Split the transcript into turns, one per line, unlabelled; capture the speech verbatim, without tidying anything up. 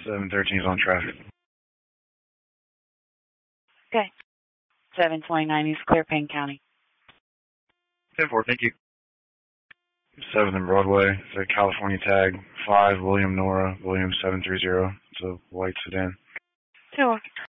seven thirteen is on traffic.
Okay. seven twenty-nine East Clear, Payne County.
ten four, thank you. seventh and Broadway. It's a California tag. five, William Nora, William seven three zero. It's a white sedan.
Two.